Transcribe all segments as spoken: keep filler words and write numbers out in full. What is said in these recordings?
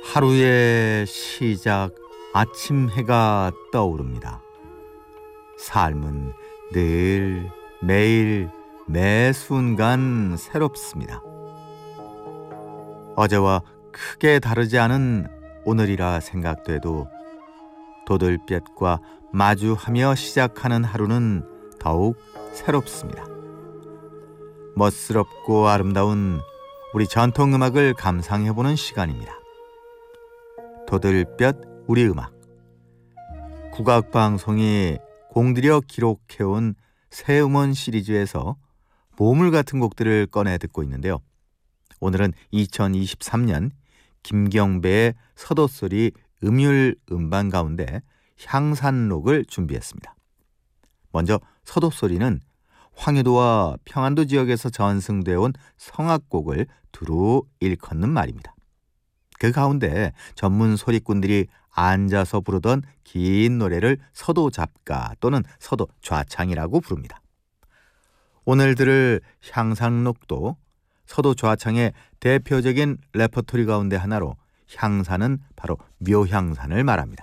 하루의 시작, 아침 해가 떠오릅니다. 삶은 늘 매일 매 순간 새롭습니다. 어제와 크게 다르지 않은 오늘이라 생각돼도 도들볕과 마주하며 시작하는 하루는 더욱 새롭습니다. 멋스럽고 아름다운 우리 전통음악을 감상해보는 시간입니다. 도들볕 우리 음악. 국악방송이 공들여 기록해온 새 음원 시리즈에서 보물 같은 곡들을 꺼내 듣고 있는데요. 오늘은 이천이십삼 년 김경배의 서도소리 음율 음반 가운데 향산록을 준비했습니다. 먼저 서도소리는 황해도와 평안도 지역에서 전승되어 온 성악곡을 두루 일컫는 말입니다. 그 가운데 전문 소리꾼들이 앉아서 부르던 긴 노래를 서도잡가 또는 서도좌창이라고 부릅니다. 오늘 들을 향산록도 서도좌창의 대표적인 레퍼토리 가운데 하나로 향산은 바로 묘향산을 말합니다.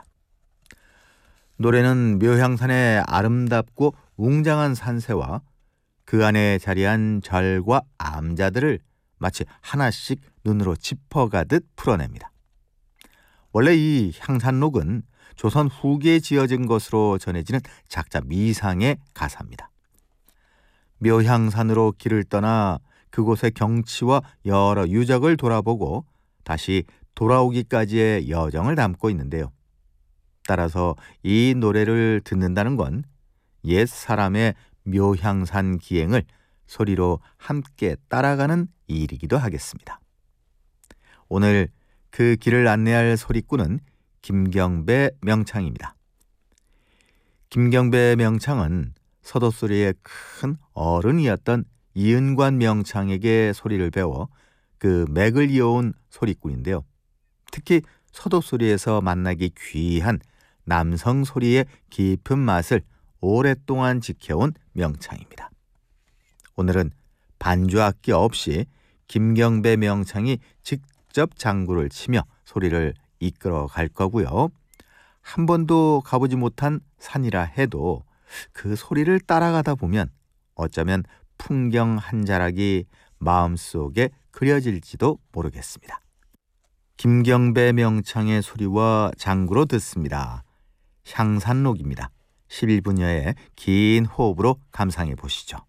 노래는 묘향산의 아름답고 웅장한 산세와 그 안에 자리한 절과 암자들을 마치 하나씩 눈으로 짚어가듯 풀어냅니다. 원래 이 향산록은 조선 후기에 지어진 것으로 전해지는 작자 미상의 가사입니다. 묘향산으로 길을 떠나 그곳의 경치와 여러 유적을 돌아보고 다시 돌아오기까지의 여정을 담고 있는데요. 따라서 이 노래를 듣는다는 건 옛 사람의 묘향산 기행을 소리로 함께 따라가는 일이기도 하겠습니다. 오늘 그 길을 안내할 소리꾼은 김경배 명창입니다. 김경배 명창은 서도소리의 큰 어른이었던 이은관 명창에게 소리를 배워 그 맥을 이어온 소리꾼인데요. 특히 서도소리에서 만나기 귀한 남성 소리의 깊은 맛을 오랫동안 지켜온 명창입니다. 오늘은 반주악기 없이 김경배 명창이 직접 장구를 치며 소리를 이끌어 갈 거고요. 한 번도 가보지 못한 산이라 해도 그 소리를 따라가다 보면 어쩌면 풍경 한 자락이 마음속에 그려질지도 모르겠습니다. 김경배 명창의 소리와 장구로 듣습니다. 향산록입니다. 십일 분여의 긴 호흡으로 감상해 보시죠.